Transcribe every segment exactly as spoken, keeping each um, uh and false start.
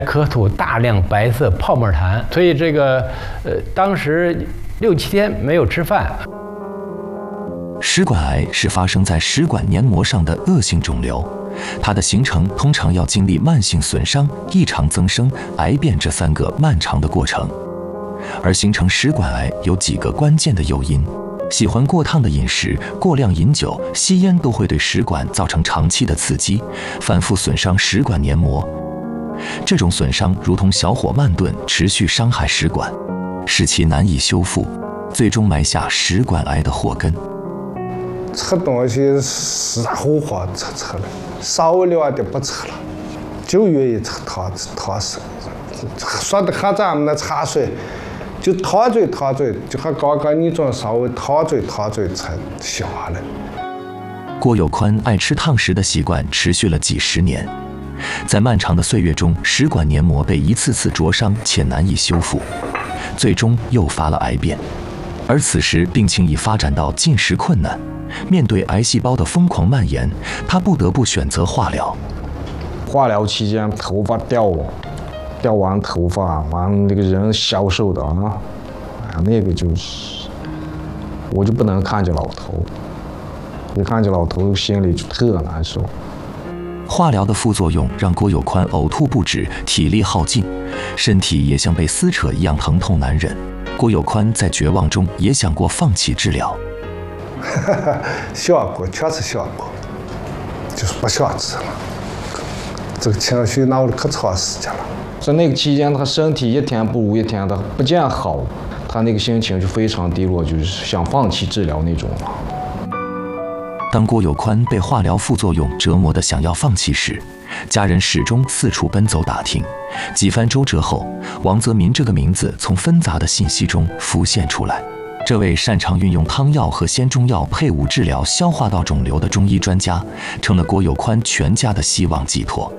磕吐大量白色泡沫痰，所以这个呃，当时六七天没有吃饭。 食管癌是发生在食管黏膜上的恶性肿瘤，它的形成通常要经历慢性损伤、异常增生、癌变这三个漫长的过程。而形成食管癌有几个关键的诱因。喜欢过烫的饮食、过量饮酒、吸烟都会对食管造成长期的刺激，反复损伤食管黏膜。这种损伤如同小火慢炖，持续伤害食管，使其难以修复，最终埋下食管癌的祸根。 吃东西是后话吃吃了，少了就不吃了，就愿意吃汤汤水，说的和咱们的茶水。就烫嘴烫嘴，就和刚刚你种稍微烫嘴烫嘴才下来。 郭有宽爱吃烫食的习惯持续了几十年，在漫长的岁月中，食管黏膜被一次次灼伤且难以修复，最终诱发了癌变。而此时病情已发展到进食困难，面对癌细胞的疯狂蔓延，他不得不选择化疗。 化疗期间，头发掉了。掉完头发，完那个人消瘦的啊，哎呀，那个就是，我就不能看着老头，一看着老头心里就特难受。 化疗的副作用让郭有宽呕吐不止，体力耗尽，身体也像被撕扯一样疼痛难忍。郭有宽在绝望中也想过放弃治疗， 想过，确实想过，就是不想治了。这个情绪闹了可长时间了。 在那个期间，他身体一天不如一天，他不见好，他那个心情就非常低落，就是想放弃治疗那种了。 当郭有宽被化疗副作用折磨得想要放弃时，家人始终四处奔走打听。几番周折后，王泽民这个名字从纷杂的信息中浮现出来。这位擅长运用汤药和鲜中药配伍治疗消化道肿瘤的中医专家，成了郭有宽全家的希望寄托。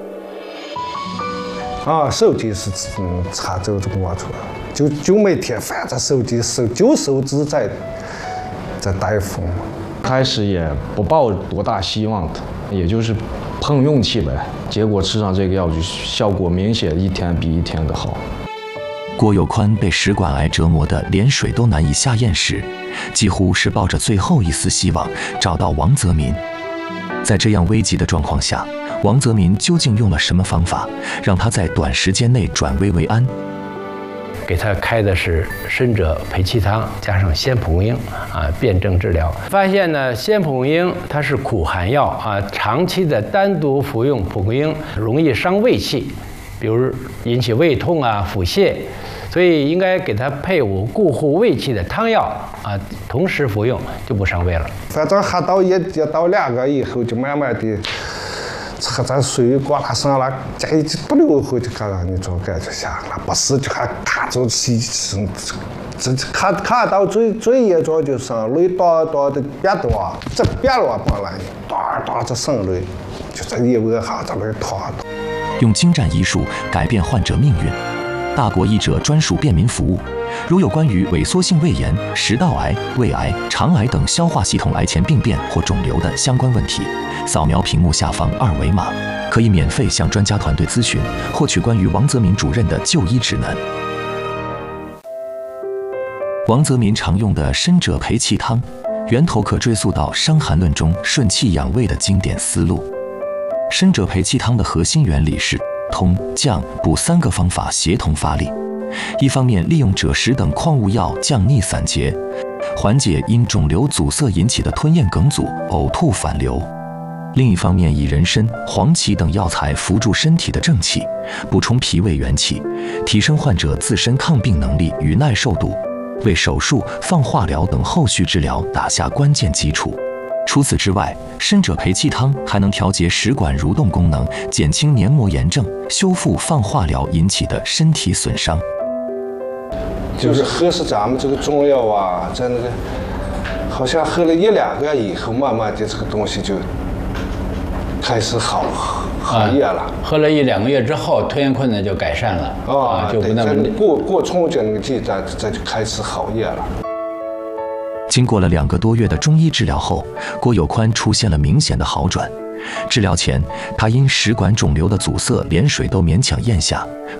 啊，手机是嗯查走这个我出来，就就每天翻着手机收就收治在在大夫嘛。 开始也不抱多大希望的，也就是碰运气呗。结果吃上这个药就效果明显，一天比一天的好。 郭有宽被食管癌折磨得连水都难以下咽时，几乎是抱着最后一丝希望找到王泽民。在这样危急的状况下，王泽民究竟用了什么方法，让他在短时间内转危为安？ 给他开的是参赭培气汤加上鲜蒲公英啊，辩证治疗。发现呢，鲜蒲公英它是苦寒药啊，长期的单独服用蒲公英容易伤胃气，比如引起胃痛啊、腹泻，所以应该给他配伍固护胃气的汤药啊，同时服用就不伤胃了。 反正喝到一一到两个以后，就慢慢的。喝咱水刮拉上了，这一不溜后就看到你这种感觉下了，不是就看看着是是，这看看到最最严重就是泪当当的别多，这别了帮了，当当这生泪，就这一问下这泪淌。 用精湛医术改变患者命运，大国医者专属便民服务。如有关于萎缩性胃炎、食道癌、胃癌、肠癌等消化系统癌前病变或肿瘤的相关问题，扫描屏幕下方二维码，可以免费向专家团队咨询，获取关于王泽民主任的就医指南。王泽民常用的参赭培气汤，源头可追溯到《伤寒论》中顺气养胃的经典思路。参赭培气汤的核心原理是通、降、补三个方法协同发力。一方面利用赭石等矿物药降逆散结，缓解因肿瘤阻塞引起的吞咽梗阻、呕吐反流；另一方面以人参、黄芪等药材扶助身体的正气，补充脾胃元气，提升患者自身抗病能力与耐受度，为手术、放化疗等后续治疗打下关键基础。除此之外，参赭培气汤还能调节食管蠕动功能，减轻黏膜炎症，修复放化疗引起的身体损伤。 就是喝是咱们这个中药啊，在那个好像喝了一两个以后，慢慢的这个东西就开始好好业了。 啊、喝了一两个月之后，吞咽困难就改善了。 哦、啊， 就不那么过过春节那个季节，这就开始好业了。 经过了两个多月的中医治疗后，郭有宽出现了明显的好转。治疗前，他因食管肿瘤的阻塞，连水都勉强咽下，